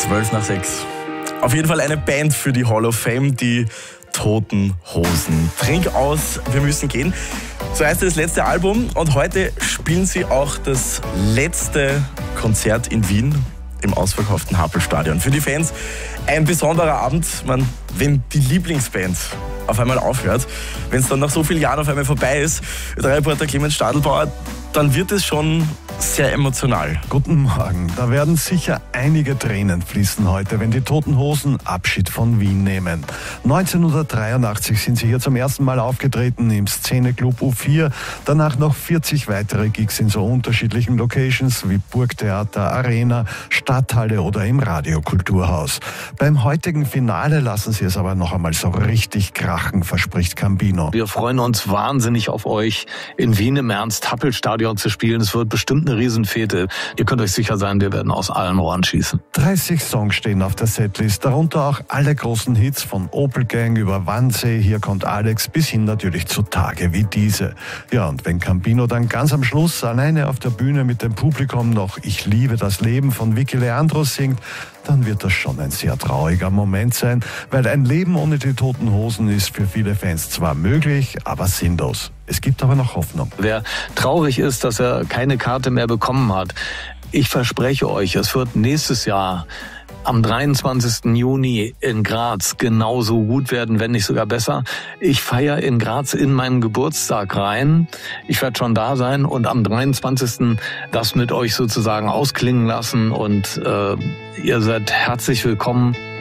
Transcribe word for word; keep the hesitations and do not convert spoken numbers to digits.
zwölf nach sechs. Auf jeden Fall eine Band für die Hall of Fame, die Toten Hosen. Trink aus, wir müssen gehen. So heißt das letzte Album und heute spielen sie auch das letzte Konzert in Wien im ausverkauften Happelstadion. Für die Fans ein besonderer Abend, man, wenn die Lieblingsband auf einmal aufhört, wenn es dann nach so vielen Jahren auf einmal vorbei ist, der Reporter Clemens Stadelbauer, dann wird es schon sehr emotional. Guten Morgen. Da werden sicher einige Tränen fließen heute, wenn die Toten Hosen Abschied von Wien nehmen. neunzehnhundertdreiundachtzig sind sie hier zum ersten Mal aufgetreten im Szeneclub U vier. Danach noch vierzig weitere Gigs in so unterschiedlichen Locations wie Burgtheater, Arena, Stadthalle oder im Radiokulturhaus. Beim heutigen Finale lassen sie es aber noch einmal so richtig krachen, verspricht Cambino. Wir freuen uns wahnsinnig auf euch in Wien im Ernst-Happel-Stadion zu spielen. Es wird bestimmt eine Riesenfete. Ihr könnt euch sicher sein, wir werden aus allen Rohren schießen. dreißig Songs stehen auf der Setlist, darunter auch alle großen Hits von Opel Gang über Wannsee, Hier kommt Alex, bis hin natürlich zu Tage wie diese. Ja, und wenn Cambino dann ganz am Schluss alleine auf der Bühne mit dem Publikum noch Ich liebe das Leben von Vicky Leandro singt, dann wird das schon ein sehr trauriger Moment sein, weil ein Leben ohne die Toten Hosen ist für viele Fans zwar möglich, aber sinnlos. Es gibt aber noch Hoffnung. Wer traurig ist, dass er keine Karte mehr bekommen hat, ich verspreche euch, es wird nächstes Jahr am dreiundzwanzigsten Juni in Graz genauso gut werden, wenn nicht sogar besser. Ich feiere in Graz in meinen Geburtstag rein. Ich werde schon da sein und am dreiundzwanzigsten das mit euch sozusagen ausklingen lassen und äh, ihr seid herzlich willkommen.